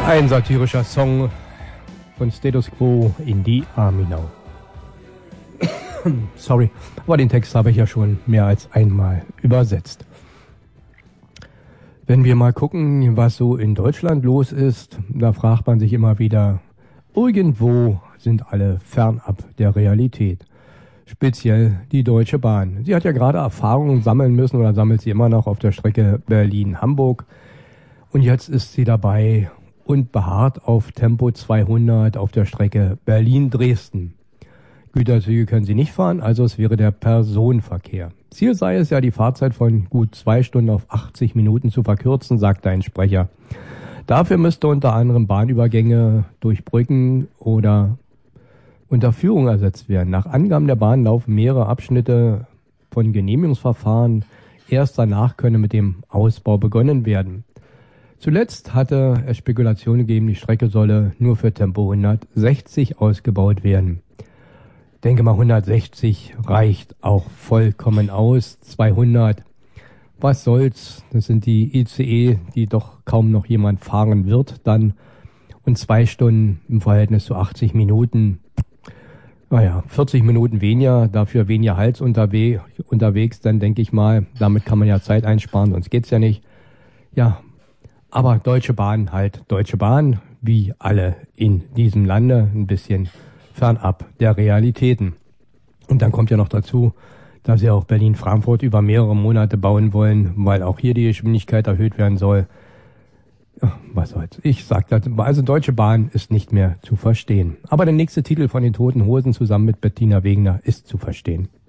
Ein satirischer Song von Status Quo in die Army Now. Sorry, aber den Text habe ich ja schon mehr als einmal übersetzt. Wenn wir mal gucken, was so in Deutschland los ist, da fragt man sich immer wieder, irgendwo sind alle fernab der Realität. Speziell die Deutsche Bahn. Sie hat ja gerade Erfahrungen sammeln müssen oder sammelt sie immer noch auf der Strecke Berlin-Hamburg. Und jetzt ist sie dabei und beharrt auf Tempo 200 auf der Strecke Berlin-Dresden. Güterzüge können sie nicht fahren, also es wäre der Personenverkehr. Ziel sei es ja, die Fahrzeit von gut 2 Stunden auf 80 Minuten zu verkürzen, sagte ein Sprecher. Dafür müsste unter anderem Bahnübergänge durch Brücken oder Unterführung ersetzt werden. Nach Angaben der Bahn laufen mehrere Abschnitte von Genehmigungsverfahren. Erst danach könne mit dem Ausbau begonnen werden. Zuletzt hatte es Spekulationen gegeben, die Strecke solle nur für Tempo 160 ausgebaut werden. Denke mal, 160 reicht auch vollkommen aus. 200, was soll's? Das sind die ICE, die doch kaum noch jemand fahren wird dann. Und 2 Stunden im Verhältnis zu 80 Minuten. Naja, 40 Minuten weniger, dafür weniger Hals unterwegs, dann denke ich mal, damit kann man ja Zeit einsparen, sonst geht's ja nicht. Ja, aber Deutsche Bahn halt Deutsche Bahn, wie alle in diesem Lande, ein bisschen fernab der Realitäten. Und dann kommt ja noch dazu, dass sie auch Berlin-Frankfurt über mehrere Monate bauen wollen, weil auch hier die Geschwindigkeit erhöht werden soll. Ja, was soll's. Ich sag das, also Deutsche Bahn ist nicht mehr zu verstehen. Aber der nächste Titel von den Toten Hosen zusammen mit Bettina Wegner ist zu verstehen.